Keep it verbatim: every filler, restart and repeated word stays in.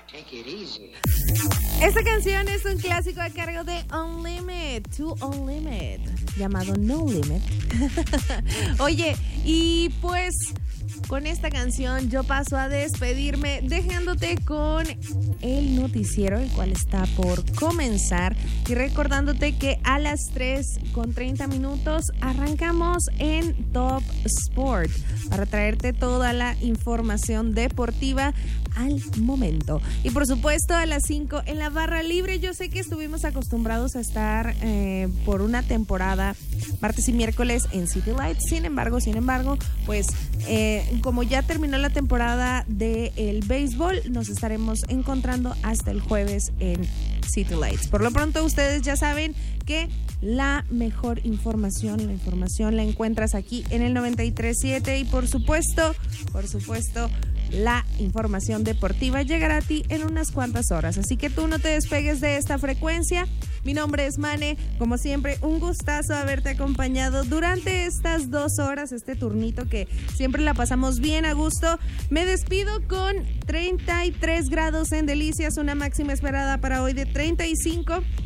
Take it easy. Esta canción es un clásico a cargo de Unlimit, To Unlimit, llamado No Limit. Oye, y pues con esta canción yo paso a despedirme dejándote con el noticiero, el cual está por comenzar, y recordándote que a las tres con treinta minutos arrancamos en Top Sport para traerte toda la información deportiva al momento. Y por supuesto a las cinco en la barra libre. Yo sé que estuvimos acostumbrados a estar eh, por una temporada martes y miércoles en City Lights. Sin embargo, sin embargo, pues eh, como ya terminó la temporada del béisbol, nos estaremos encontrando hasta el jueves en City Lights. Por lo pronto, ustedes ya saben que la mejor información, la información la encuentras aquí en el noventa y tres punto siete, y por supuesto, por supuesto, la información deportiva llegará a ti en unas cuantas horas. Así que tú no te despegues de esta frecuencia. Mi nombre es Mane. Como siempre, un gustazo haberte acompañado durante estas dos horas, este turnito que siempre la pasamos bien a gusto. Me despido con treinta y tres grados en Delicias, una máxima esperada para hoy de treinta y cinco.